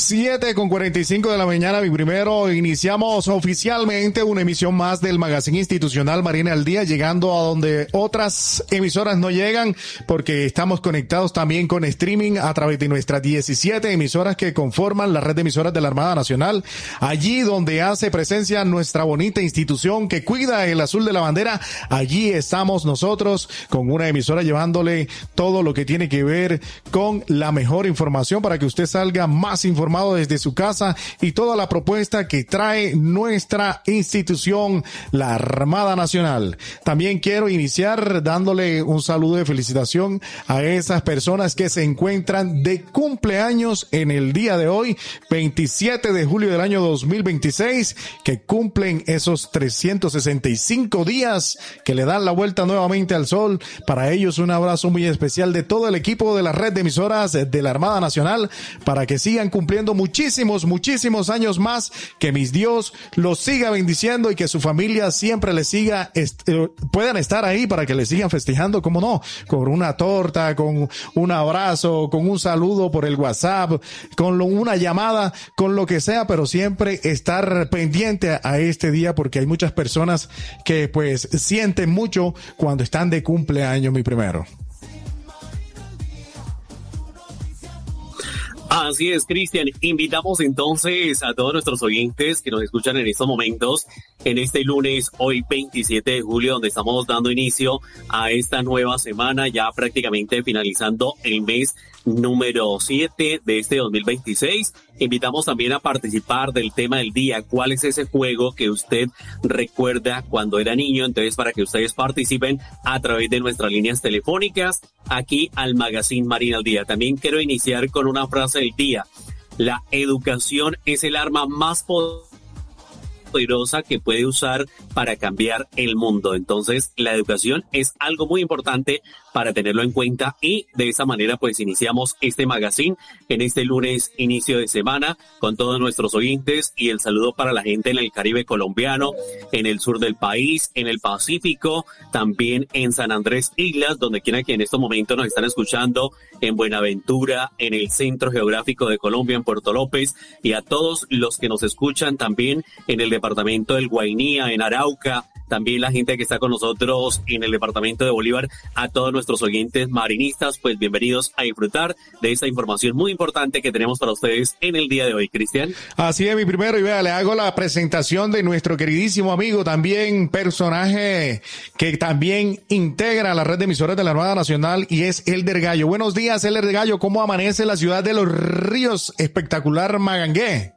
7:45 de la mañana, mi primero. Iniciamos oficialmente una emisión más del Magazine Institucional Marina al Día, llegando a donde otras emisoras no llegan, porque estamos conectados también con streaming a través de nuestras 17 emisoras que conforman la red de emisoras de la Armada Nacional. Allí donde hace presencia nuestra bonita institución que cuida el azul de la bandera, allí estamos nosotros con una emisora llevándole todo lo que tiene que ver con la mejor información para que usted salga más informado desde su casa y toda la propuesta que trae nuestra institución, la Armada Nacional. También quiero iniciar dándole un saludo de felicitación a esas personas que se encuentran de cumpleaños en el día de hoy, 27 de julio del año 2026, que cumplen esos 365 días que le dan la vuelta nuevamente al sol. Para ellos un abrazo muy especial de todo el equipo de la red de emisoras de la Armada Nacional, para que sigan cumpliendo muchísimos años más, que mis Dios los siga bendiciendo y que su familia siempre les siga, puedan estar ahí para que les sigan festejando, como no, con una torta, con un abrazo, con un saludo por el WhatsApp, con una llamada, con lo que sea, pero siempre estar pendiente a este día, porque hay muchas personas que pues sienten mucho cuando están de cumpleaños, mi primero. Así es, Cristian. Invitamos entonces a todos nuestros oyentes que nos escuchan en estos momentos, en este lunes, hoy 27 de julio, donde estamos dando inicio a esta nueva semana, ya prácticamente finalizando el mes número 7 de este 2026. Invitamos también a participar del tema del día. ¿Cuál es ese juego que usted recuerda cuando era niño? Entonces, para que ustedes participen a través de nuestras líneas telefónicas aquí al Magazine Marina al Día. También quiero iniciar con una frase del día. La educación es el arma más poderosa que puede usar para cambiar el mundo. Entonces, la educación es algo muy importante para tenerlo en cuenta, y de esa manera pues iniciamos este magazine en este lunes, inicio de semana, con todos nuestros oyentes, y el saludo para la gente en el Caribe colombiano, en el sur del país, en el Pacífico, también en San Andrés Islas, donde quiera que en estos momentos nos están escuchando, en Buenaventura, en el centro geográfico de Colombia, en Puerto López, y a todos los que nos escuchan también en el departamento del Guainía, en Arauca, también la gente que está con nosotros en el departamento de Bolívar, a todos nuestros oyentes marinistas, pues bienvenidos a disfrutar de esta información muy importante que tenemos para ustedes en el día de hoy, Cristian. Así es, mi primero, y vea, le hago la presentación de nuestro queridísimo amigo, también personaje que también integra la red de emisoras de la Armada Nacional, y es Elder Gallo. Buenos días, Elder Gallo, ¿cómo amanece la ciudad de Los Ríos, espectacular Magangué?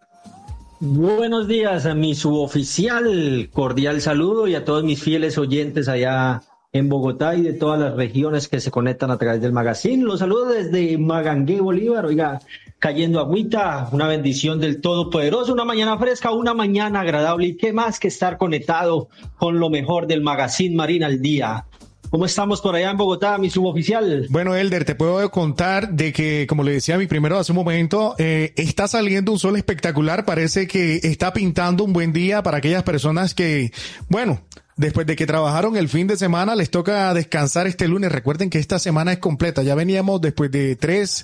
Buenos días a mi suboficial, cordial saludo, y a todos mis fieles oyentes allá en Bogotá y de todas las regiones que se conectan a través del magazine. Los saludo desde Magangué, Bolívar. Oiga, cayendo agüita, una bendición del Todopoderoso, una mañana fresca, una mañana agradable, y qué más que estar conectado con lo mejor del magazine Marina al Día. ¿Cómo estamos por allá en Bogotá, mi suboficial? Bueno, Elder, te puedo contar de que, como le decía a mi primero hace un momento, está saliendo un sol espectacular. Parece que está pintando un buen día para aquellas personas que, bueno, después de que trabajaron el fin de semana, les toca descansar este lunes. Recuerden que esta semana es completa. Ya veníamos después de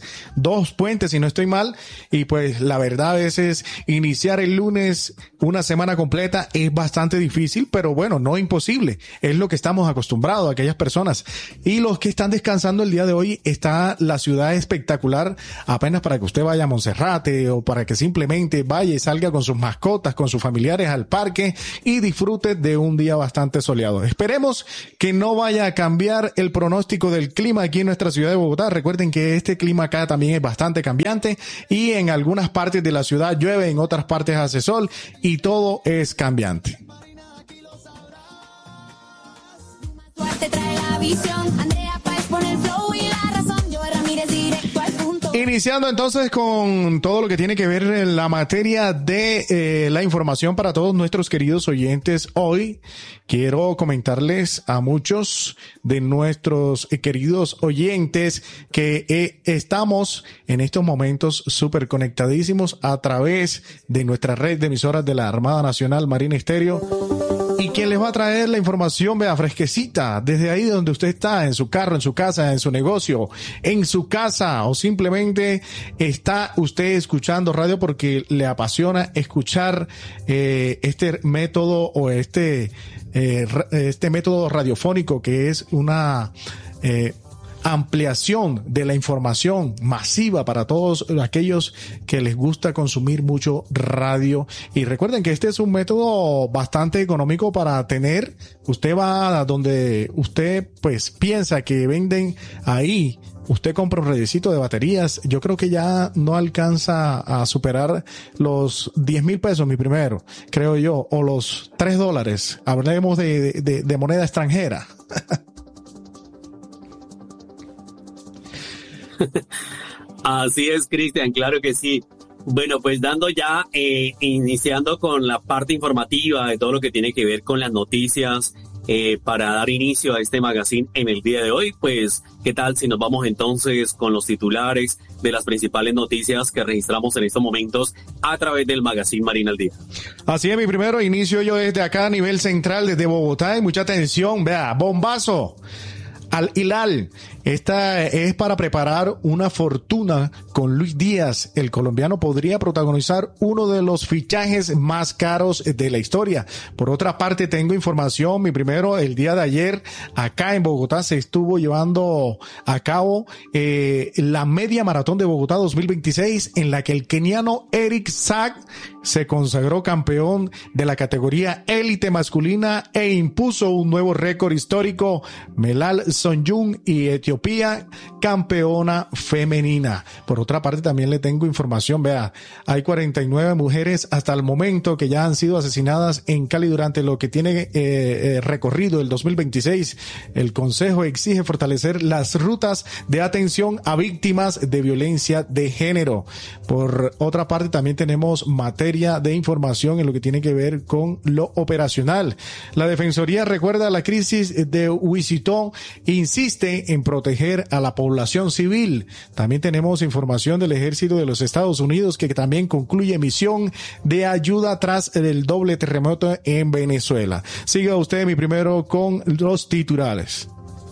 2 puentes, si no estoy mal. Y pues la verdad, a veces iniciar el lunes una semana completa es bastante difícil, pero bueno, no imposible. Es lo que estamos acostumbrados a aquellas personas. Y los que están descansando el día de hoy, está la ciudad espectacular, apenas para que usted vaya a Monserrate, o para que simplemente vaya y salga con sus mascotas, con sus familiares al parque y disfrute de un día bastante soleado. Esperemos que no vaya a cambiar el pronóstico del clima aquí en nuestra ciudad de Bogotá. Recuerden que este clima acá también es bastante cambiante, y en algunas partes de la ciudad llueve, en otras partes hace sol, y todo es cambiante. Iniciando entonces con todo lo que tiene que ver en la materia de la información para todos nuestros queridos oyentes. Hoy quiero comentarles a muchos de nuestros queridos oyentes que estamos en estos momentos súper conectadísimos a través de nuestra red de emisoras de la Armada Nacional Marina Estéreo. Y quien les va a traer la información, vea, fresquecita, desde ahí donde usted está, en su carro, en su casa, en su negocio, en su casa, o simplemente está usted escuchando radio porque le apasiona escuchar este método o este método radiofónico que es una ampliación de la información masiva para todos aquellos que les gusta consumir mucho radio. Y recuerden que este es un método bastante económico para tener. Usted va a donde usted pues piensa que venden ahí. Usted compra un redecito de baterías. Yo creo que ya no alcanza a superar los 10,000 pesos, mi primero, creo yo, o los $3. Hablemos de moneda extranjera. Así es, Cristian, claro que sí. Bueno, pues iniciando con la parte informativa de todo lo que tiene que ver con las noticias, para dar inicio a este magazine en el día de hoy, pues, ¿qué tal si nos vamos entonces con los titulares de las principales noticias que registramos en estos momentos a través del magazine Marina al Día? Así es, mi primero inicio yo desde acá a nivel central, desde Bogotá, y mucha atención, vea, bombazo. Al Hilal, esta es para preparar una fortuna con Luis Díaz. El colombiano podría protagonizar uno de los fichajes más caros de la historia. Por otra parte, tengo información, mi primero, el día de ayer, acá en Bogotá se estuvo llevando a cabo la media maratón de Bogotá 2026, en la que el keniano Eric Sack se consagró campeón de la categoría élite masculina e impuso un nuevo récord histórico. Melal Sonjun y Etiopía, campeona femenina. Por otra parte, también le tengo información, vea, hay 49 mujeres hasta el momento que ya han sido asesinadas en Cali durante lo que tiene recorrido el 2026. El Consejo exige fortalecer las rutas de atención a víctimas de violencia de género. Por otra parte, también tenemos materia de información en lo que tiene que ver con lo operacional. La Defensoría recuerda la crisis de Huizitó, insiste en proteger a la población civil. También tenemos información del Ejército de los Estados Unidos, que también concluye misión de ayuda tras el doble terremoto en Venezuela. Siga usted, mi primero, con los titulares.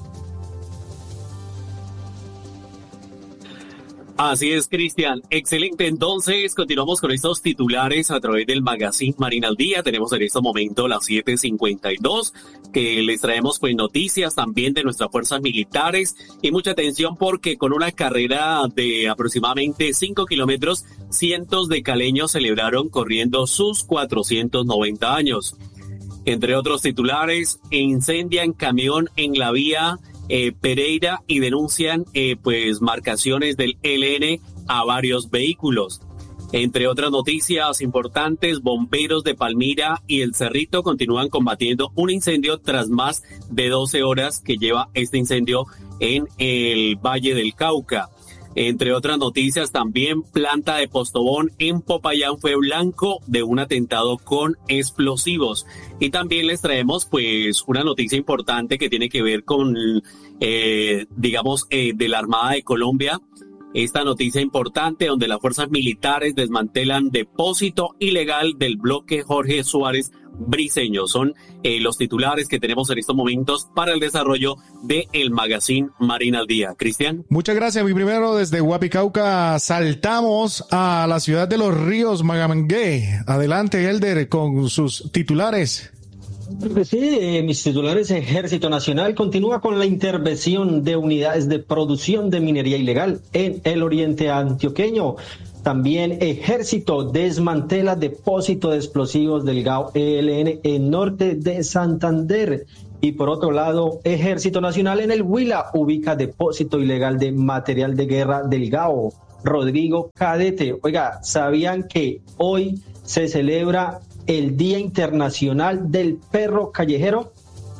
Así es, Cristian. Excelente. Entonces, continuamos con estos titulares a través del magazine Marina al Día. Tenemos en este momento las 7:52, que les traemos pues noticias también de nuestras fuerzas militares, y mucha atención porque con una carrera de aproximadamente 5 kilómetros, cientos de caleños celebraron corriendo sus 490 años. Entre otros titulares, incendian camión en la vía Pereira y denuncian pues marcaciones del ELN a varios vehículos. Entre otras noticias importantes, bomberos de Palmira y El Cerrito continúan combatiendo un incendio tras más de 12 horas que lleva este incendio en el Valle del Cauca. Entre otras noticias, también planta de Postobón en Popayán fue blanco de un atentado con explosivos. Y también les traemos pues una noticia importante que tiene que ver con, de la Armada de Colombia. Esta noticia importante donde las fuerzas militares desmantelan depósito ilegal del bloque Jorge Suárez Briceño. Son los titulares que tenemos en estos momentos para el desarrollo de el magazine Marina al Día. Cristian. Muchas gracias, mi primero. Desde Huapicauca saltamos a la ciudad de Los Ríos, Magamangué. Adelante, Elder, con sus titulares. Sí, mis titulares. Ejército Nacional continúa con la intervención de unidades de producción de minería ilegal en el oriente antioqueño. También Ejército desmantela depósito de explosivos del GAO ELN en norte de Santander. Y por otro lado, Ejército Nacional en el Huila ubica depósito ilegal de material de guerra del GAO. Rodrigo Cadete. Oiga, ¿sabían que hoy se celebra el Día Internacional del Perro Callejero?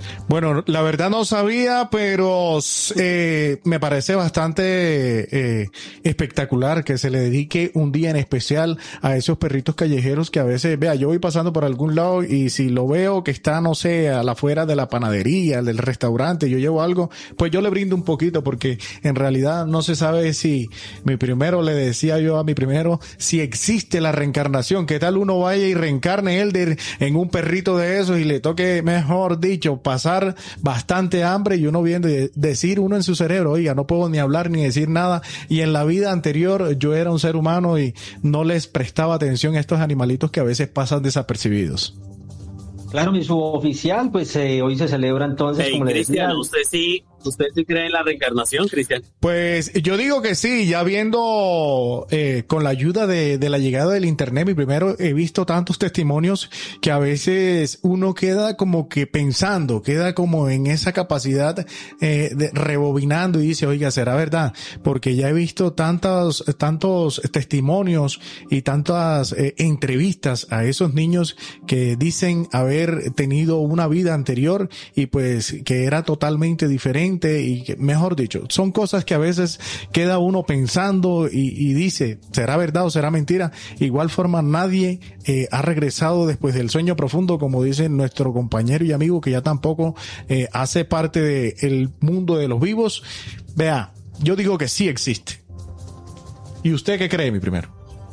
Bueno, la verdad no sabía, pero me parece bastante espectacular que se le dedique un día en especial a esos perritos callejeros que a veces, vea, yo voy pasando por algún lado y si lo veo que está, no sé, a la afuera de la panadería, del restaurante, yo llevo algo, pues yo le brindo un poquito porque en realidad no se sabe si le decía yo a mi primero, si existe la reencarnación. ¿Qué tal uno vaya y reencarne Elder en un perrito de esos y le toque, mejor dicho, pasar bastante hambre y uno viendo decir uno en su cerebro, oiga, no puedo ni hablar ni decir nada, y en la vida anterior yo era un ser humano y no les prestaba atención a estos animalitos que a veces pasan desapercibidos? Claro, mi suboficial, pues hoy se celebra entonces, como le decía. ¿Usted sí cree en la reencarnación, Cristian? Pues yo digo que sí, ya viendo con la ayuda de la llegada del internet, mi primero he visto tantos testimonios que a veces uno queda como que pensando, queda como en esa capacidad de rebobinando y dice, oiga, ¿será verdad? Porque ya he visto tantos testimonios y tantas entrevistas a esos niños que dicen haber tenido una vida anterior y pues que era totalmente diferente. Y que, mejor dicho, son cosas que a veces queda uno pensando y dice, ¿será verdad o será mentira? Igual forma nadie ha regresado después del sueño profundo, como dice nuestro compañero y amigo que ya tampoco hace parte del mundo de los vivos. Vea, yo digo que sí existe. ¿Y usted qué cree, mi primero?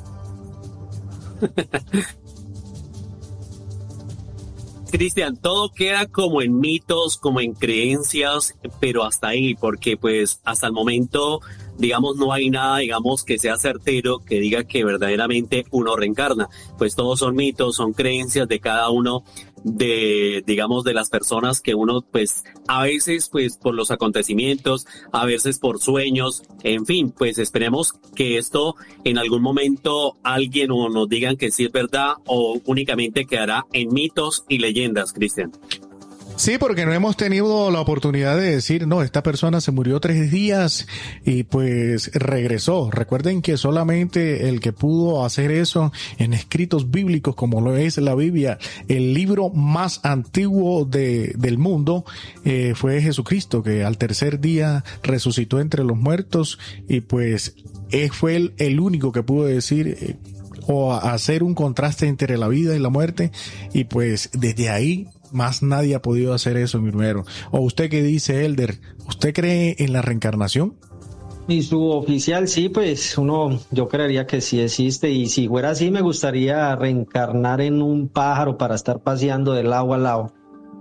Cristian, todo queda como en mitos, como en creencias, pero hasta ahí, porque pues hasta el momento, digamos, no hay nada, digamos, que sea certero, que diga que verdaderamente uno reencarna. Pues todos son mitos, son creencias de cada uno digamos, de las personas que uno, pues, a veces, pues, por los acontecimientos, a veces por sueños, en fin, pues esperemos que esto en algún momento alguien o nos digan que sí es verdad o únicamente quedará en mitos y leyendas, Cristian. Sí, porque no hemos tenido la oportunidad de decir, no, esta persona se murió 3 días y pues regresó. Recuerden que solamente el que pudo hacer eso en escritos bíblicos como lo es la Biblia, el libro más antiguo del mundo, fue Jesucristo, que al 3er día resucitó entre los muertos y pues fue el único que pudo decir o hacer un contraste entre la vida y la muerte, y pues desde ahí más nadie ha podido hacer eso, mi primero. ¿O usted qué dice, Elder? ¿Usted cree en la reencarnación? Mi suboficial, sí, pues yo creería que sí existe, y si fuera así me gustaría reencarnar en un pájaro para estar paseando del lado al lado.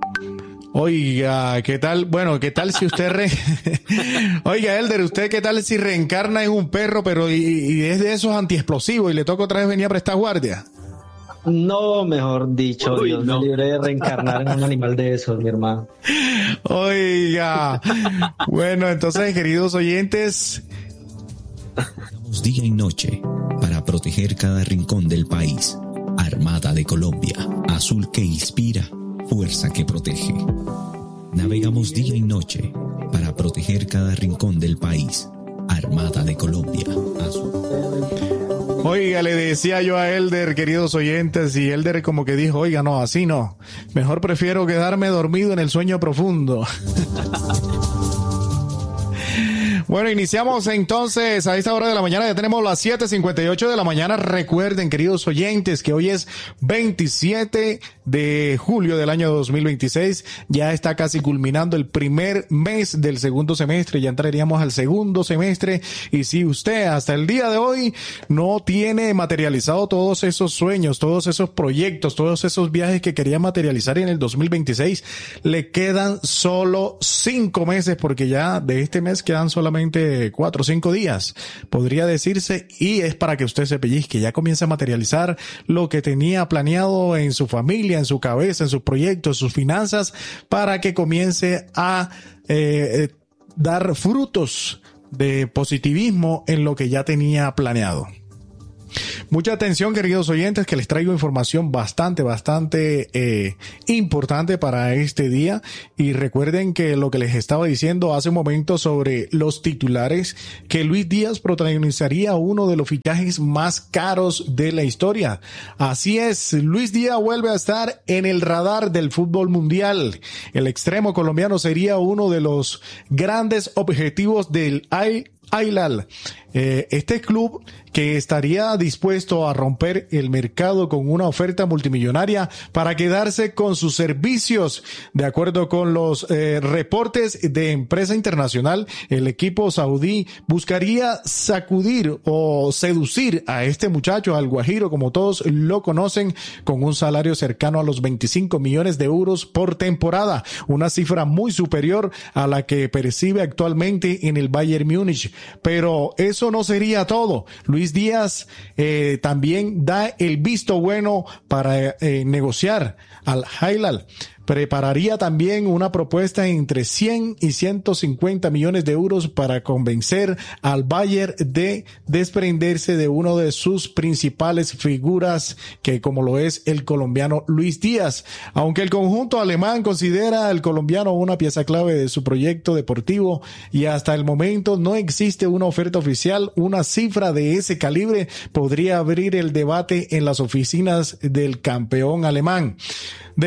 Oiga, ¿qué tal? Bueno, ¿qué tal si usted Oiga, Elder, ¿usted qué tal si reencarna en un perro, pero y es de esos antiexplosivos y le toca otra vez venir a prestar guardia? No, mejor dicho, Uy, Dios no. me libre de reencarnar en un animal de esos, mi hermano. Oiga, bueno, entonces, queridos oyentes, Día y noche para proteger cada rincón del país. Armada de Colombia, azul que inspira, fuerza que protege. Navegamos día y noche para proteger cada rincón del país. Armada de Colombia, azul. oiga, le decía yo a Elder, queridos oyentes, y Elder como que dijo, oiga, no, así no. Mejor prefiero quedarme dormido en el sueño profundo. Bueno, iniciamos entonces a esta hora de la mañana, ya tenemos las 7:58 de la mañana. Recuerden, queridos oyentes, que hoy es 27 de julio del año 2026. Ya está casi culminando el primer mes del segundo semestre, ya entraríamos al segundo semestre. Y si usted hasta el día de hoy no tiene materializado todos esos sueños, todos esos proyectos, todos esos viajes que quería materializar en el 2026, le quedan solo 5 meses, porque ya de este mes quedan solamente 4 o 5 días, podría decirse, y es para que usted se pellizque, ya comience a materializar lo que tenía planeado en su familia, en su cabeza, en sus proyectos, sus finanzas, para que comience a dar frutos de positivismo en lo que ya tenía planeado. Mucha atención, queridos oyentes, que les traigo información bastante importante para este día. Y recuerden que lo que les estaba diciendo hace un momento sobre los titulares, que Luis Díaz protagonizaría uno de los fichajes más caros de la historia. Así es, Luis Díaz vuelve a estar en el radar del fútbol mundial. El extremo colombiano sería uno de los grandes objetivos del Al-Hilal. Este club que estaría dispuesto a romper el mercado con una oferta multimillonaria para quedarse con sus servicios. De acuerdo con los reportes de empresa internacional, el equipo saudí buscaría sacudir o seducir a este muchacho, al Guajiro, como todos lo conocen, con un salario cercano a los 25 millones de euros por temporada, una cifra muy superior a la que percibe actualmente en el Bayern Múnich. Pero eso no sería todo. Luis Díaz también da el visto bueno para negociar al Hilal. Prepararía también una propuesta entre 100 y 150 millones de euros para convencer al Bayern de desprenderse de uno de sus principales figuras, que como lo es el colombiano Luis Díaz. Aunque el conjunto alemán considera al colombiano una pieza clave de su proyecto deportivo y hasta el momento no existe una oferta oficial, una cifra de ese calibre podría abrir el debate en las oficinas del campeón alemán. De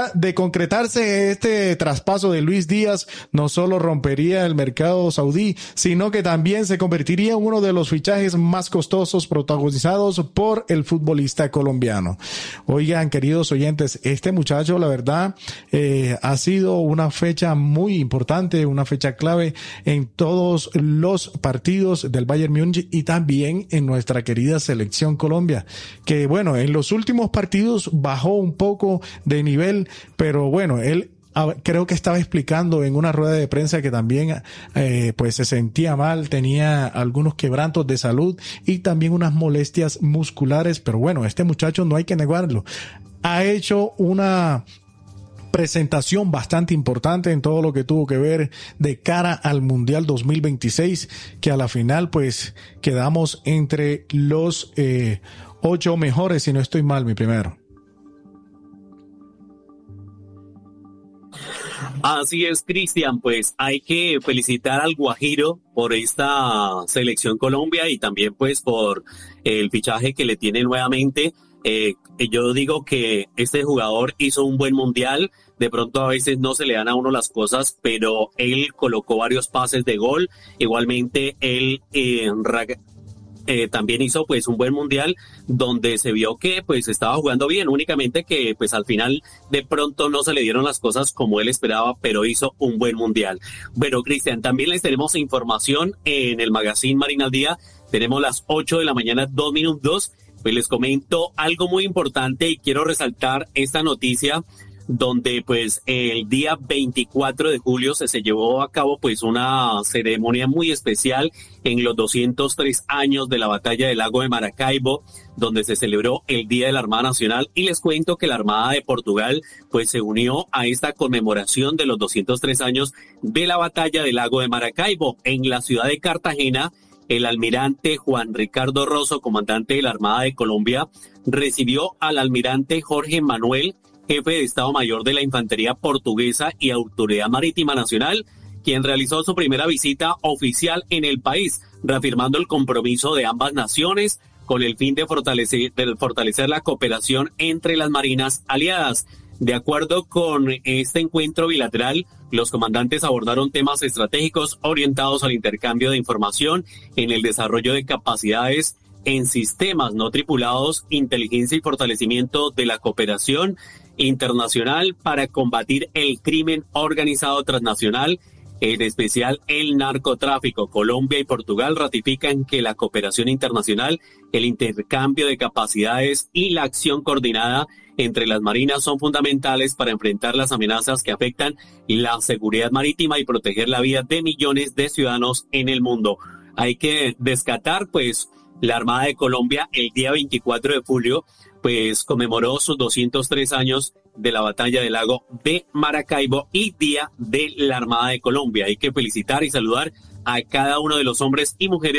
concretarse este traspaso de Luis Díaz, no solo rompería el mercado saudí, sino que también se convertiría en uno de los fichajes más costosos protagonizados por el futbolista colombiano. Oigan, queridos oyentes, este muchacho, la verdad, ha sido una fecha muy importante, una fecha clave en todos los partidos del Bayern Múnich y también en nuestra querida selección Colombia, que bueno, en los últimos partidos bajó un poco de nivel, pero bueno, él creo que estaba explicando en una rueda de prensa que también pues se sentía mal, tenía algunos quebrantos de salud y también unas molestias musculares, pero bueno, este muchacho no hay que negarlo, ha hecho una presentación bastante importante en todo lo que tuvo que ver de cara al Mundial 2026, que a la final pues quedamos entre los 8 mejores, si no estoy mal, mi primero. Así es, Cristian, pues hay que felicitar al Guajiro por esta selección Colombia y también pues por el fichaje que le tiene nuevamente. Yo digo que este jugador hizo un buen mundial, de pronto a veces no se le dan a uno las cosas, pero él colocó varios pases de gol, igualmente él también hizo pues un buen mundial donde se vio que pues estaba jugando bien, únicamente que pues al final de pronto no se le dieron las cosas como él esperaba, pero hizo un buen mundial. Bueno, Cristian, también les tenemos información en el Magazine Marina al Día, tenemos las 8 de la mañana, 2 minutos, pues les comento algo muy importante y quiero resaltar esta noticia donde pues el día 24 de julio se llevó a cabo pues una ceremonia muy especial en los 203 años de la batalla del lago de Maracaibo, donde se celebró el Día de la Armada Nacional, y les cuento que la Armada de Portugal pues se unió a esta conmemoración de los 203 años de la batalla del lago de Maracaibo en la ciudad de Cartagena. El almirante Juan Ricardo Rosso, comandante de la Armada de Colombia, recibió al almirante Jorge Manuel, jefe de Estado Mayor de la Infantería Portuguesa y Autoridad Marítima Nacional, quien realizó su primera visita oficial en el país, reafirmando el compromiso de ambas naciones con el fin de fortalecer la cooperación entre las marinas aliadas. De acuerdo con este encuentro bilateral, los comandantes abordaron temas estratégicos orientados al intercambio de información en el desarrollo de capacidades en sistemas no tripulados, inteligencia y fortalecimiento de la cooperación internacional para combatir el crimen organizado transnacional, en especial el narcotráfico. Colombia y Portugal ratifican que la cooperación internacional, el intercambio de capacidades y la acción coordinada entre las marinas son fundamentales para enfrentar las amenazas que afectan la seguridad marítima y proteger la vida de millones de ciudadanos en el mundo. Hay que rescatar, pues, la Armada de Colombia el día 24 de julio, pues conmemoró sus 203 años de la batalla del lago de Maracaibo y Día de la Armada de Colombia. Hay que felicitar y saludar a cada uno de los hombres y mujeres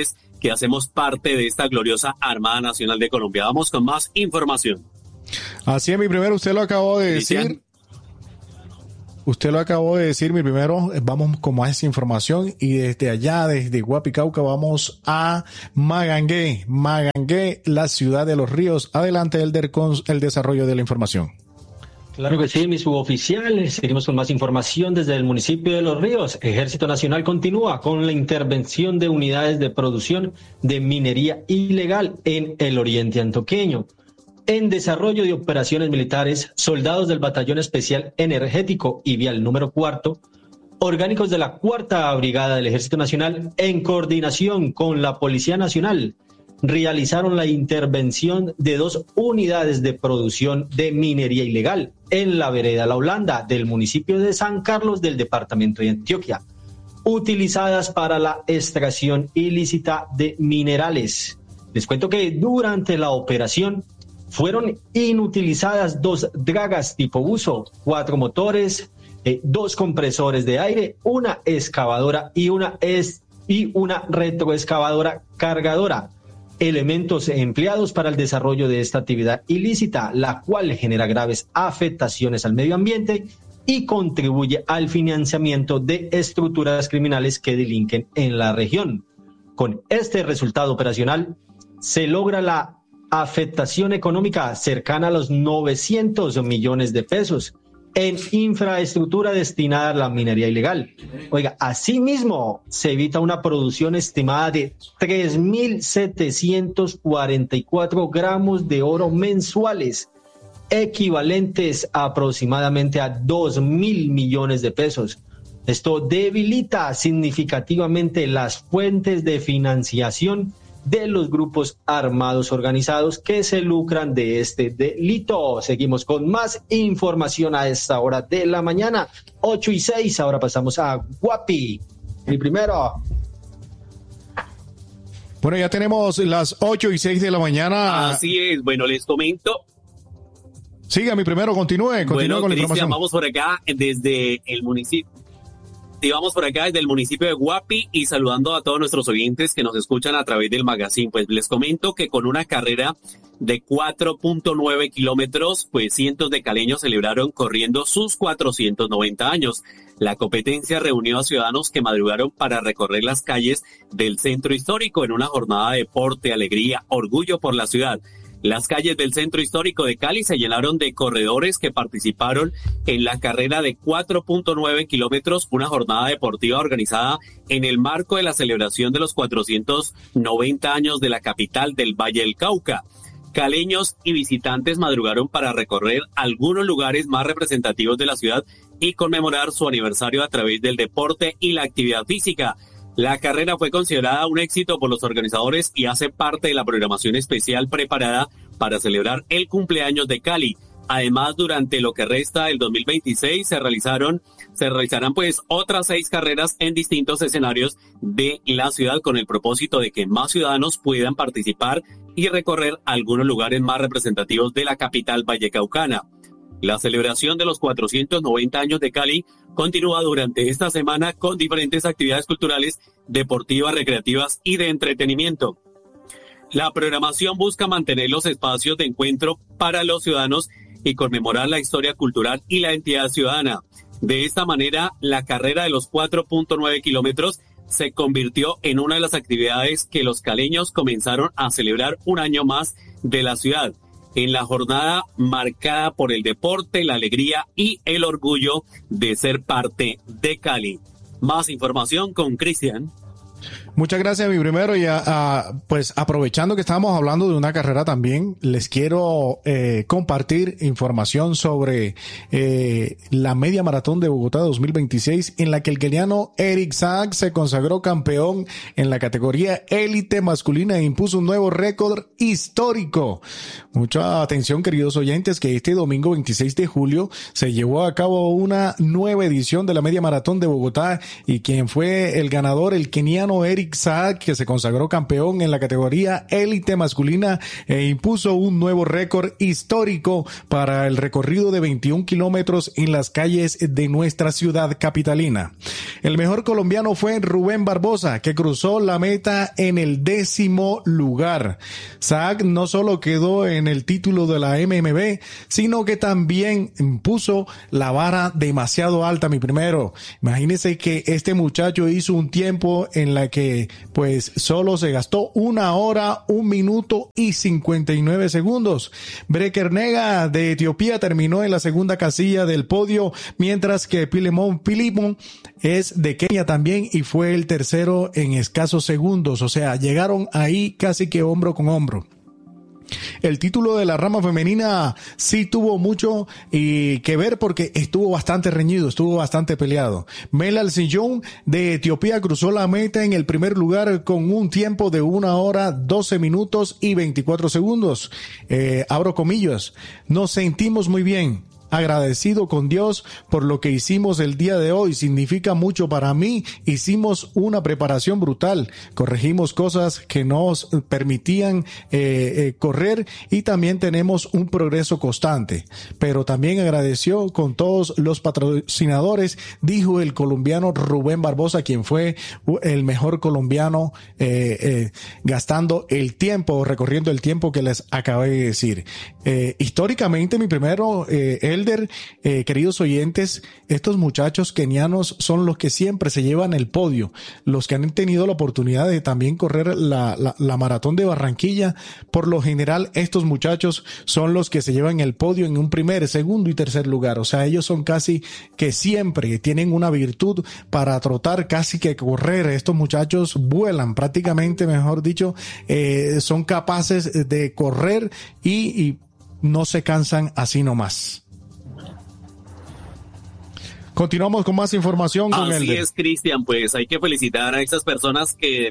que hacemos parte de esta gloriosa Armada Nacional de Colombia. Vamos con más información. Así es, mi primero, usted lo acabó de decir. Usted lo acabó de decir, mi primero, vamos con más información y desde allá, desde Guapi, Cauca, vamos a Magangué, la ciudad de los ríos. Adelante, Elder, con el desarrollo de la información. Claro que sí, mis suboficiales. Seguimos con más información desde el municipio de Los Ríos. Ejército Nacional continúa con la intervención de unidades de producción de minería ilegal en el oriente antioqueño. En desarrollo de operaciones militares, soldados del Batallón Especial Energético y Vial número 4, orgánicos de la 4ª Brigada del Ejército Nacional, en coordinación con la Policía Nacional, realizaron la intervención de 2 unidades de producción de minería ilegal en la vereda La Holanda del municipio de San Carlos del departamento de Antioquia, utilizadas para la extracción ilícita de minerales. Les cuento que durante la operación fueron inutilizadas 2 dragas tipo buzo, 4 motores, 2 compresores de aire, una excavadora y una retroexcavadora cargadora, elementos empleados para el desarrollo de esta actividad ilícita, la cual genera graves afectaciones al medio ambiente y contribuye al financiamiento de estructuras criminales que delinquen en la región. Con este resultado operacional se logra la afectación económica cercana a los 900 millones de pesos en infraestructura destinada a la minería ilegal. Oiga, asimismo se evita una producción estimada de 3.744 gramos de oro mensuales, equivalentes aproximadamente a 2.000 millones de pesos. Esto debilita significativamente las fuentes de financiación de los grupos armados organizados que se lucran de este delito. Seguimos con más información a esta hora de la mañana, 8:06. Ahora pasamos a Guapi. El primero. Bueno, ya tenemos las 8:06 de la mañana. Así es. Bueno, les comento. Siga, mi primero, continúe Bueno, con la Cristian, información. vamos por acá desde el municipio. Y vamos por acá desde el municipio de Guapi y saludando a todos nuestros oyentes que nos escuchan a través del magazine. Pues les comento que con una carrera de 4.9 kilómetros, pues cientos de caleños celebraron corriendo sus 490 años. La competencia reunió a ciudadanos que madrugaron para recorrer las calles del centro histórico en una jornada de deporte, alegría, orgullo por la ciudad. Las calles del centro histórico de Cali se llenaron de corredores que participaron en la carrera de 4.9 kilómetros, una jornada deportiva organizada en el marco de la celebración de los 490 años de la capital del Valle del Cauca. Caleños y visitantes madrugaron para recorrer algunos lugares más representativos de la ciudad y conmemorar su aniversario a través del deporte y la actividad física. La carrera fue considerada un éxito por los organizadores y hace parte de la programación especial preparada para celebrar el cumpleaños de Cali. Además, durante lo que resta del 2026 se realizarán pues otras 6 carreras en distintos escenarios de la ciudad con el propósito de que más ciudadanos puedan participar y recorrer algunos lugares más representativos de la capital vallecaucana. La celebración de los 490 años de Cali continúa durante esta semana con diferentes actividades culturales, deportivas, recreativas y de entretenimiento. La programación busca mantener los espacios de encuentro para los ciudadanos y conmemorar la historia cultural y la identidad ciudadana. De esta manera, la carrera de los 4.9 kilómetros se convirtió en una de las actividades que los caleños comenzaron a celebrar un año más de la ciudad, en la jornada marcada por el deporte, la alegría y el orgullo de ser parte de Cali. Más información con Cristian. Muchas gracias, mi primero. Y pues aprovechando que estábamos hablando de una carrera también, les quiero compartir información sobre la media maratón de Bogotá 2026, en la que el keniano Eric Saak se consagró campeón en la categoría élite masculina e impuso un nuevo récord histórico. Mucha atención, queridos oyentes, que este domingo 26 de julio se llevó a cabo una nueva edición de la media maratón de Bogotá y quien fue el ganador, el keniano colombiano Eric Saad, que se consagró campeón en la categoría élite masculina e impuso un nuevo récord histórico para el recorrido de 21 kilómetros en las calles de nuestra ciudad capitalina. El mejor colombiano fue Rubén Barbosa, que cruzó la meta en el 10º lugar. Saad no solo quedó en el título de la MMB, sino que también puso la vara demasiado alta, mi primero. Imagínense que este muchacho hizo un tiempo en la que pues solo se gastó 1 hora, 1 minuto y 59 segundos. Breckernega de Etiopía terminó en la segunda casilla del podio, mientras que Pilemon Pilimon es de Kenia también y fue el tercero en escasos segundos. O sea, llegaron ahí casi que hombro con hombro. El título de la rama femenina sí tuvo mucho que ver porque estuvo bastante reñido, estuvo bastante peleado. Melal Sillón de Etiopía cruzó la meta en el primer lugar con un tiempo de 1 hora, 12 minutos y 24 segundos. Abro comillas, nos sentimos muy bien. Agradecido con Dios por lo que hicimos el día de hoy. Significa mucho para mí. Hicimos una preparación brutal. Corregimos cosas que nos permitían correr y también tenemos un progreso constante. Pero también agradeció con todos los patrocinadores, dijo el colombiano Rubén Barbosa, quien fue el mejor colombiano gastando el tiempo, recorriendo el tiempo que les acabé de decir. Históricamente, mi primero, queridos oyentes, estos muchachos kenianos son los que siempre se llevan el podio, los que han tenido la oportunidad de también correr la maratón de Barranquilla. Por lo general, estos muchachos son los que se llevan el podio en un primer, segundo y tercer lugar. O sea, ellos son casi que siempre tienen una virtud para trotar, casi que correr. Estos muchachos vuelan prácticamente, mejor dicho, son capaces de correr y no se cansan así nomás. Continuamos con más información con Así es, Cristian, pues hay que felicitar a esas personas que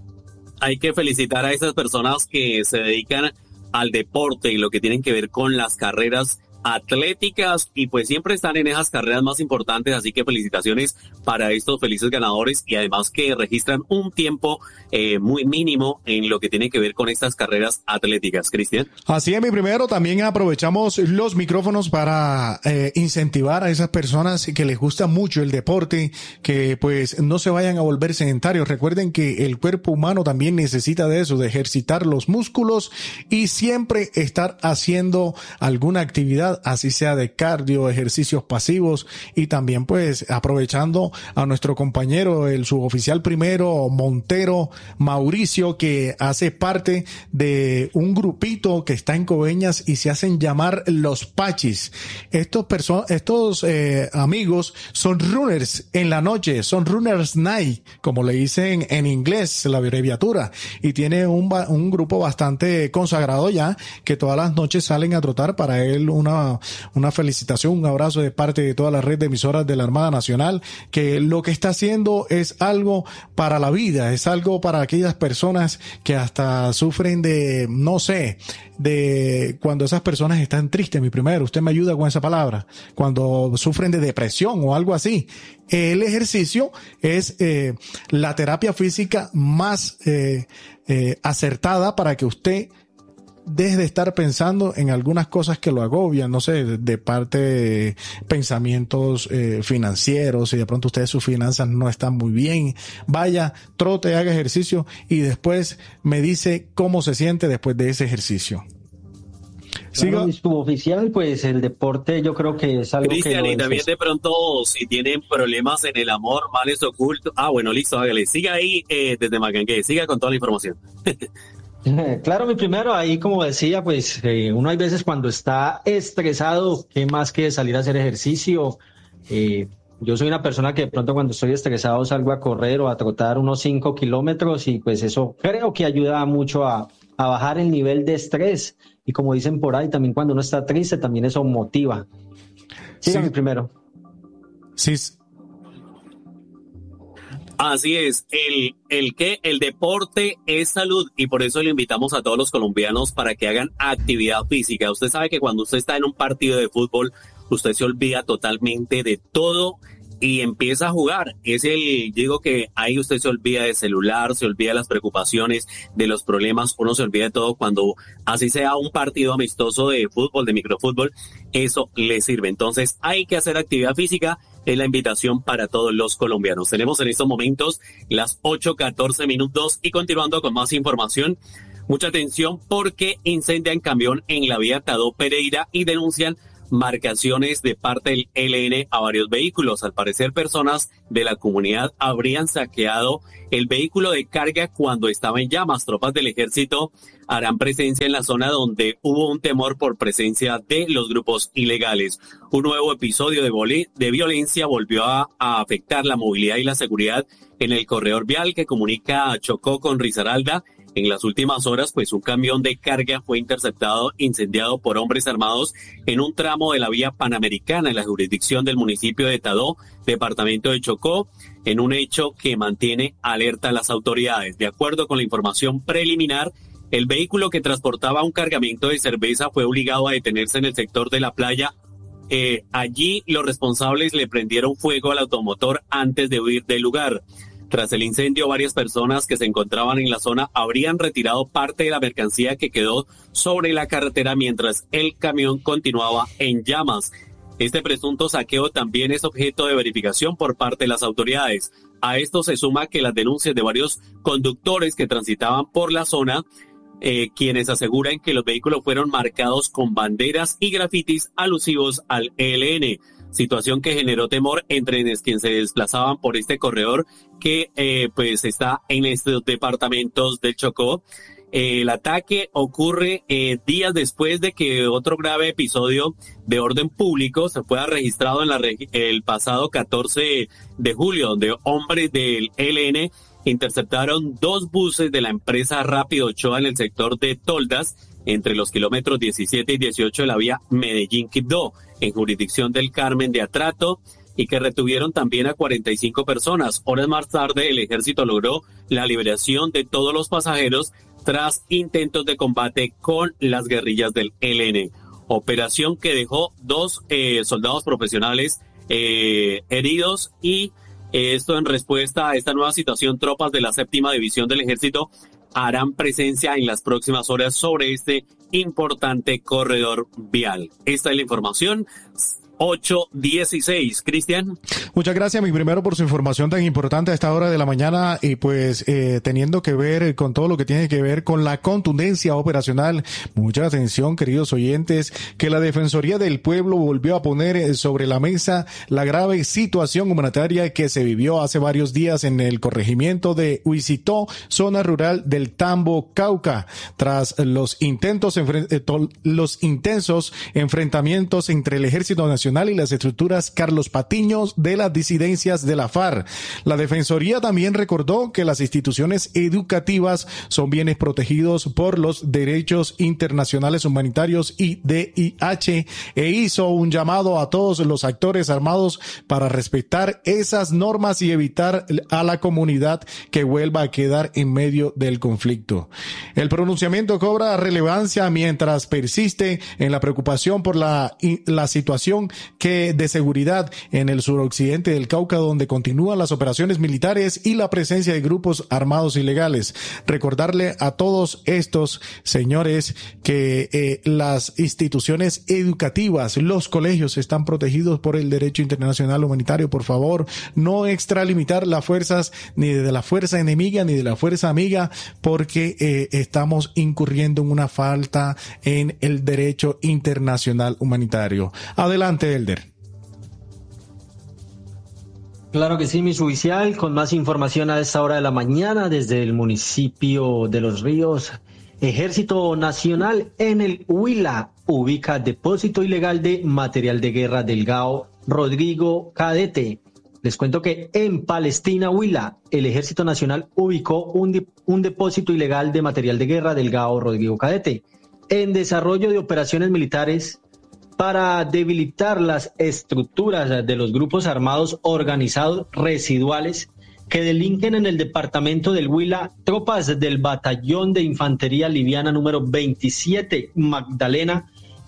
se dedican al deporte y lo que tienen que ver con las carreras atléticas y pues siempre están en esas carreras más importantes, así que felicitaciones para estos felices ganadores y además que registran un tiempo muy mínimo en lo que tiene que ver con estas carreras atléticas. Cristian. Así es, mi primero, también aprovechamos los micrófonos para incentivar a esas personas que les gusta mucho el deporte, que pues no se vayan a volver sedentarios. Recuerden que el cuerpo humano también necesita de eso, de ejercitar los músculos y siempre estar haciendo alguna actividad, así sea de cardio, ejercicios pasivos y también pues aprovechando a nuestro compañero, el suboficial primero Montero Mauricio, que hace parte de un grupito que está en Coveñas y se hacen llamar los Pachis. Estos amigos son runners en la noche, son runners night, como le dicen en inglés, la abreviatura, y tiene un grupo bastante consagrado ya, que todas las noches salen a trotar. Para él una felicitación, un abrazo de parte de toda la red de emisoras de la Armada Nacional, que lo que está haciendo es algo para la vida, es algo para aquellas personas que hasta sufren de, no sé, de cuando esas personas están tristes. Mi primero, usted me ayuda con esa palabra, cuando sufren de depresión o algo así. El ejercicio es la terapia física más acertada para que usted deje de estar pensando en algunas cosas que lo agobian, no sé, de parte de pensamientos financieros, y de pronto ustedes sus finanzas no están muy bien. Vaya, trote, haga ejercicio y después me dice cómo se siente después de ese ejercicio. Claro, mi suboficial, pues el deporte yo creo que es algo Cristian, que... y también de pronto si tienen problemas en el amor, males ocultos. Bueno, listo, hágale. Siga ahí desde Magangué, siga con toda la información. Claro, mi primero, ahí como decía, pues uno hay veces cuando está estresado, qué más que salir a hacer ejercicio. Yo soy una persona que de pronto cuando estoy estresado salgo a correr o a trotar unos 5 kilómetros y pues eso creo que ayuda mucho a bajar el nivel de estrés. Y como dicen por ahí, también cuando uno está triste, también eso motiva. Siga, mi primero. Sí. Así es, el deporte es salud y por eso le invitamos a todos los colombianos para que hagan actividad física. Usted sabe que cuando usted está en un partido de fútbol, usted se olvida totalmente de todo y empieza a jugar. Digo que ahí usted se olvida del celular, se olvida de las preocupaciones, de los problemas, uno se olvida de todo cuando así sea un partido amistoso de fútbol, de microfútbol, eso le sirve. Entonces hay que hacer actividad física, es la invitación para todos los colombianos. Tenemos en estos momentos las 8:14 y continuando con más información. Mucha atención porque incendian camión en la vía Tadó Pereira y denuncian marcaciones de parte del ELN a varios vehículos. Al parecer, personas de la comunidad habrían saqueado el vehículo de carga cuando estaba en llamas. Tropas del ejército harán presencia en la zona donde hubo un temor por presencia de los grupos ilegales. Un nuevo episodio de violencia volvió a afectar la movilidad y la seguridad en el corredor vial que comunica a Chocó con Risaralda. En las últimas horas, pues un camión de carga fue interceptado, incendiado por hombres armados en un tramo de la vía Panamericana en la jurisdicción del municipio de Tadó, departamento de Chocó, en un hecho que mantiene alerta a las autoridades. De acuerdo con la información preliminar, el vehículo que transportaba un cargamento de cerveza fue obligado a detenerse en el sector de la playa. Allí los responsables le prendieron fuego al automotor antes de huir del lugar. Tras el incendio, varias personas que se encontraban en la zona habrían retirado parte de la mercancía que quedó sobre la carretera mientras el camión continuaba en llamas. Este presunto saqueo también es objeto de verificación por parte de las autoridades. A esto se suma que las denuncias de varios conductores que transitaban por la zona, quienes aseguran que los vehículos fueron marcados con banderas y grafitis alusivos al ELN. Situación que generó temor entre quienes se desplazaban por este corredor que pues está en estos departamentos del Chocó. El ataque ocurre días después de que otro grave episodio de orden público se fuera registrado en el pasado 14 de julio, donde hombres del ELN interceptaron 2 buses de la empresa Rápido Ochoa en el sector de Toldas, entre los kilómetros 17 y 18 de la vía Medellín-Quibdó, en jurisdicción del Carmen de Atrato, y que retuvieron también a 45 personas. Horas más tarde, el ejército logró la liberación de todos los pasajeros tras intentos de combate con las guerrillas del ELN. Operación que dejó 2 soldados profesionales heridos y esto en respuesta a esta nueva situación, tropas de la 7ª División del Ejército harán presencia en las próximas horas sobre este importante corredor vial. Esta es la información. 8:16. Cristian. Muchas gracias, mi primero, por su información tan importante a esta hora de la mañana y pues teniendo que ver con todo lo que tiene que ver con la contundencia operacional. Mucha atención, queridos oyentes, que la Defensoría del Pueblo volvió a poner sobre la mesa la grave situación humanitaria que se vivió hace varios días en el corregimiento de Huicitó, zona rural del Tambo, Cauca, tras los intensos enfrentamientos entre el Ejército Nacional y las estructuras Carlos Patiños de las disidencias de la FARC. La Defensoría también recordó que las instituciones educativas son bienes protegidos por los derechos internacionales humanitarios y DIH e hizo un llamado a todos los actores armados para respetar esas normas y evitar a la comunidad que vuelva a quedar en medio del conflicto. El pronunciamiento cobra relevancia mientras persiste en la preocupación por la situación de seguridad en el suroccidente del Cauca, donde continúan las operaciones militares y la presencia de grupos armados ilegales. Recordarle a todos estos señores que las instituciones educativas, los colegios están protegidos por el derecho internacional humanitario. Por favor, no extralimitar las fuerzas ni de la fuerza enemiga ni de la fuerza amiga, porque estamos incurriendo en una falta en el derecho internacional humanitario. Adelante, Elder. Claro que sí, mi suboficial, con más información a esta hora de la mañana desde el municipio de Los Ríos. Ejército Nacional en el Huila ubica depósito ilegal de material de guerra del GAO Rodrigo Cadete. Les cuento que en Palestina, Huila, el Ejército Nacional ubicó un depósito ilegal de material de guerra del GAO Rodrigo Cadete en desarrollo de operaciones militares para debilitar las estructuras de los grupos armados organizados residuales que delinquen en el departamento del Huila. Tropas del Batallón de Infantería Liviana número 27 Magdalena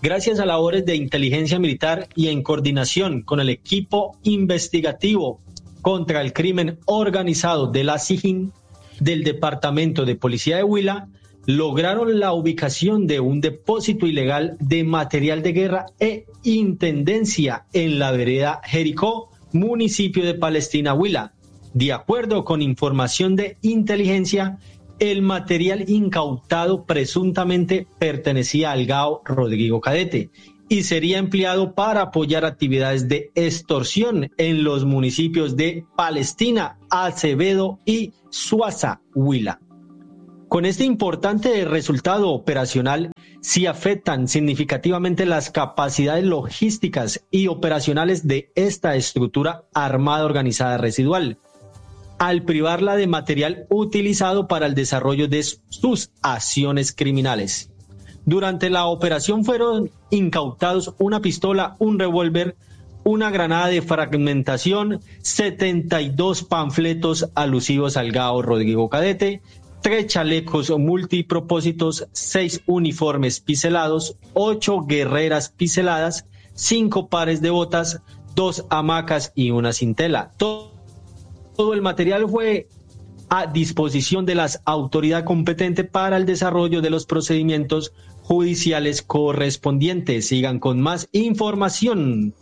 Gracias a labores de inteligencia militar y en coordinación con el equipo investigativo contra el crimen organizado de la SIJIN del Departamento de Policía de Huila, lograron la ubicación de un depósito ilegal de material de guerra e intendencia en la vereda Jericó, municipio de Palestina, Huila. De acuerdo con información de inteligencia, el material incautado presuntamente pertenecía al GAO Rodrigo Cadete y sería empleado para apoyar actividades de extorsión en los municipios de Palestina, Acevedo y Suaza, Huila. Con este importante resultado operacional, sí afectan significativamente las capacidades logísticas y operacionales de esta estructura armada organizada residual, al privarla de material utilizado para el desarrollo de sus acciones criminales. Durante la operación fueron incautados una pistola, un revólver, una granada de fragmentación, 72 panfletos alusivos al GAO Rodrigo Cadete, 3 chalecos multipropósitos, 6 uniformes piselados, 8 guerreras piseladas, 5 pares de botas, 2 hamacas y una cintela. Todo el material fue a disposición de las autoridades competentes para el desarrollo de los procedimientos judiciales correspondientes. Sigan con más información.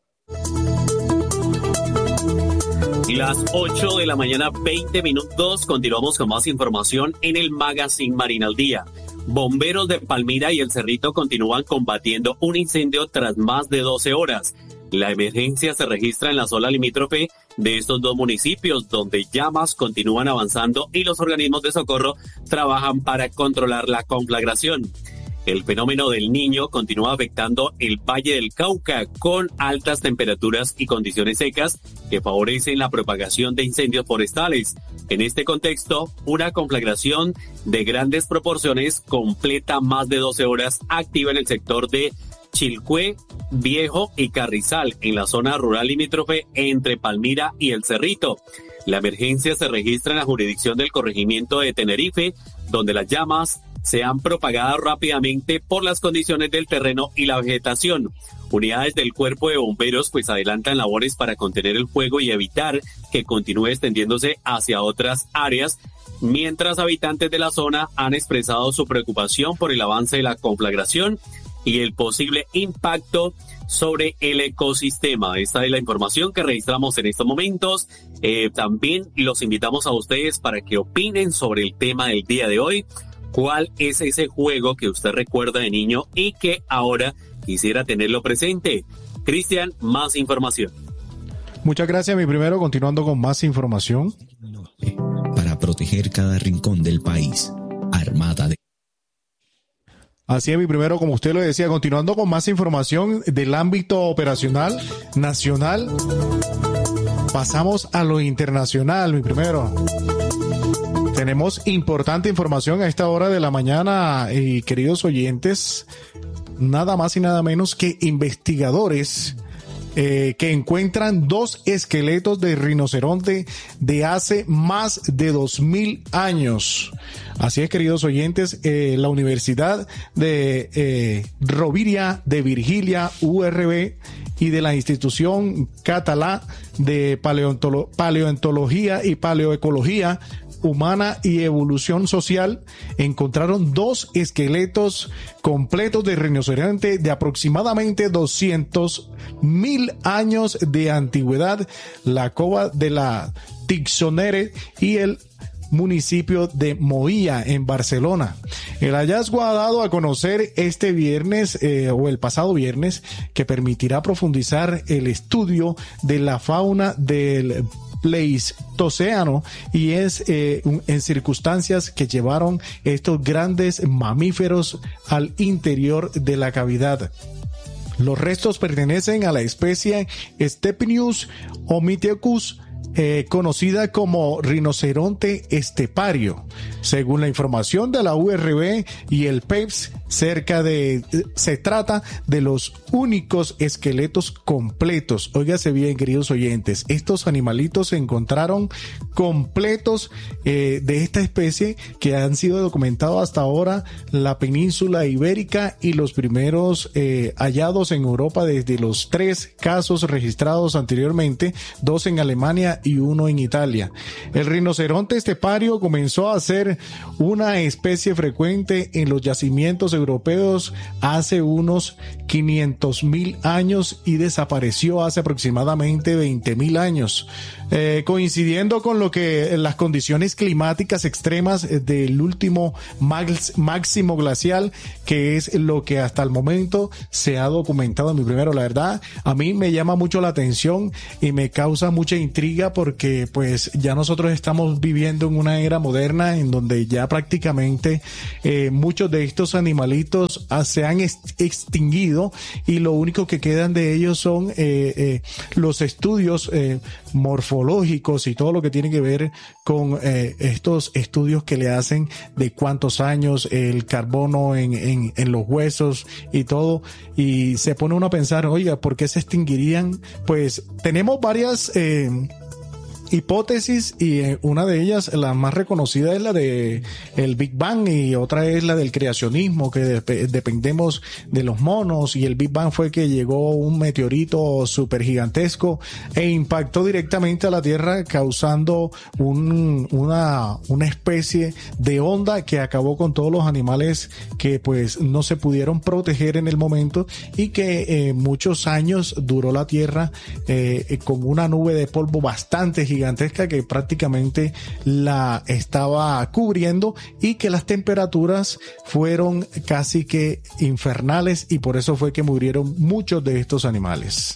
Las 8 de la mañana, 20 minutos. Continuamos con más información en el Magazine Marina al Día. Bomberos de Palmira y El Cerrito continúan combatiendo un incendio tras más de 12 horas. La emergencia se registra en la zona limítrofe de estos dos municipios, donde llamas continúan avanzando y los organismos de socorro trabajan para controlar la conflagración. El fenómeno del Niño continúa afectando el Valle del Cauca con altas temperaturas y condiciones secas que favorecen la propagación de incendios forestales. En este contexto, una conflagración de grandes proporciones completa más de 12 horas activa en el sector de Chilcué, Viejo y Carrizal, en la zona rural limítrofe entre Palmira y El Cerrito. La emergencia se registra en la jurisdicción del corregimiento de Tenerife, donde las llamas se han propagado rápidamente por las condiciones del terreno y la vegetación. Unidades del Cuerpo de Bomberos adelantan labores para contener el fuego y evitar que continúe extendiéndose hacia otras áreas, mientras habitantes de la zona han expresado su preocupación por el avance de la conflagración y el posible impacto sobre el ecosistema. Esta es la información que registramos en estos momentos. También los invitamos a ustedes para que opinen sobre el tema del día de hoy. ¿Cuál es ese juego que usted recuerda de niño y que ahora quisiera tenerlo presente? Cristian, más información. Muchas gracias, mi primero. Continuando con más información. Para proteger cada rincón del país, Armada de... Así es, mi primero, como usted lo decía, continuando con más información del ámbito operacional nacional, pasamos a lo internacional, mi primero. Tenemos importante información a esta hora de la mañana, queridos oyentes, nada más y nada menos que investigadores que encuentran 2 esqueletos de rinoceronte de hace más de 2000 años. Así es, queridos oyentes, la Universidad de Rovira de Virgilia, URB, y de la Institución Catalá de Paleontología y Paleoecología Humana y Evolución Social encontraron 2 esqueletos completos de rinoceronte de aproximadamente 200.000 años de antigüedad, la cova de la Tixonere y el municipio de Moía, en Barcelona. El hallazgo ha dado a conocer este viernes o el pasado viernes, que permitirá profundizar el estudio de la fauna del Pleistoceno y es en circunstancias que llevaron estos grandes mamíferos al interior de la cavidad. Los restos pertenecen a la especie Stephanus homiteucus, conocida como rinoceronte estepario. Según la información de la URB y el PEPS, se trata de los únicos esqueletos completos. Óigase bien, queridos oyentes, estos animalitos se encontraron completos de esta especie, que han sido documentados hasta ahora la península ibérica, y los primeros hallados en Europa desde los 3 casos registrados anteriormente, 2 en Alemania y 1 en Italia. El rinoceronte estepario comenzó a ser una especie frecuente en los yacimientos europeos hace unos 500,000 años y desapareció hace aproximadamente 20,000 años. Coincidiendo con lo que las condiciones climáticas extremas del último máximo glacial, que es lo que hasta el momento se ha documentado. Mi primero, la verdad, a mí me llama mucho la atención y me causa mucha intriga, porque pues ya nosotros estamos viviendo en una era moderna en donde ya prácticamente muchos de estos animalitos se han extinguido, y lo único que quedan de ellos son los estudios morfológicos y todo lo que tiene que ver con estos estudios que le hacen de cuántos años, el carbono en los huesos y todo, y se pone uno a pensar, oiga, ¿por qué se extinguirían? Pues tenemos varias hipótesis, y una de ellas, la más reconocida, es la de el Big Bang, y otra es la del creacionismo, que dependemos de los monos, y el Big Bang fue que llegó un meteorito súper gigantesco e impactó directamente a la Tierra, causando una especie de onda que acabó con todos los animales que pues no se pudieron proteger en el momento, y que muchos años duró la Tierra con una nube de polvo bastante gigantesca que prácticamente la estaba cubriendo, y que las temperaturas fueron casi que infernales, y por eso fue que murieron muchos de estos animales.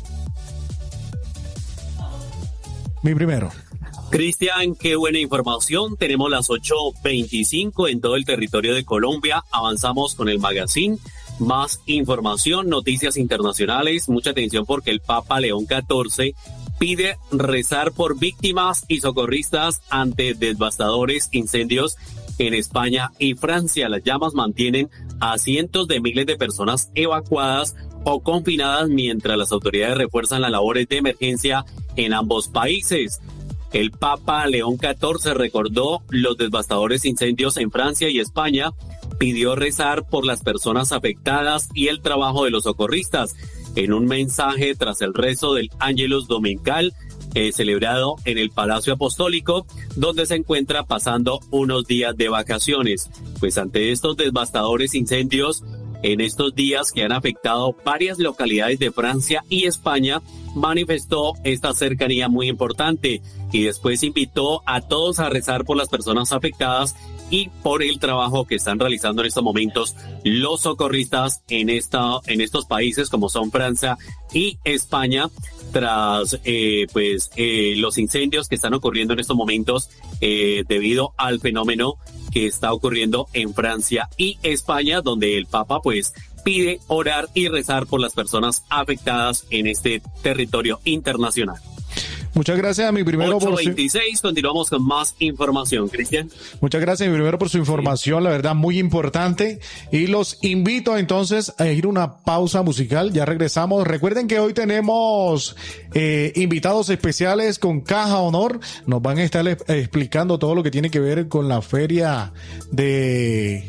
Mi primero. Cristian, qué buena información. Tenemos las 8:25 en todo el territorio de Colombia. Avanzamos con el magazine. Más información, noticias internacionales. Mucha atención, porque el Papa León XIV pide rezar por víctimas y socorristas ante devastadores incendios en España y Francia. Las llamas mantienen a cientos de miles de personas evacuadas o confinadas, mientras las autoridades refuerzan las labores de emergencia en ambos países. El Papa León XIV recordó los devastadores incendios en Francia y España, pidió rezar por las personas afectadas y el trabajo de los socorristas. En un mensaje tras el rezo del Ángelus Dominical, celebrado en el Palacio Apostólico, donde se encuentra pasando unos días de vacaciones. Pues ante estos devastadores incendios, en estos días que han afectado varias localidades de Francia y España, manifestó esta cercanía muy importante, y después invitó a todos a rezar por las personas afectadas y por el trabajo que están realizando en estos momentos los socorristas en estos países como son Francia y España, tras los incendios que están ocurriendo en estos momentos debido al fenómeno que está ocurriendo en Francia y España, donde el Papa pues pide orar y rezar por las personas afectadas en este territorio internacional. Muchas gracias a mi primero 8:26, continuamos con más información, Cristian. Muchas gracias a mi primero por su información, la verdad muy importante, y los invito entonces a ir a una pausa musical, ya regresamos. Recuerden que hoy tenemos invitados especiales con Caja Honor, nos van a estar explicando todo lo que tiene que ver con la feria de...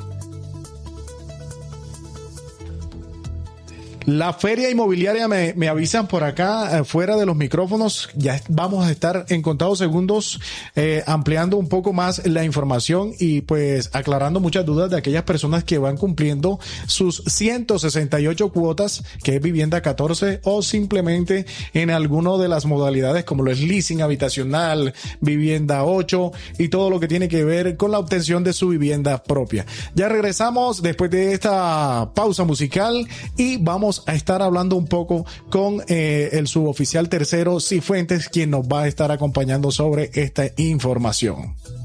La feria inmobiliaria, me avisan por acá, fuera de los micrófonos. Ya vamos a estar en contados segundos ampliando un poco más la información y pues aclarando muchas dudas de aquellas personas que van cumpliendo sus 168 cuotas, que es vivienda 14, o simplemente en alguno de las modalidades como lo es leasing habitacional, vivienda 8 y todo lo que tiene que ver con la obtención de su vivienda propia. Ya regresamos después de esta pausa musical y vamos a estar hablando un poco con el suboficial tercero Cifuentes, quien nos va a estar acompañando sobre esta información.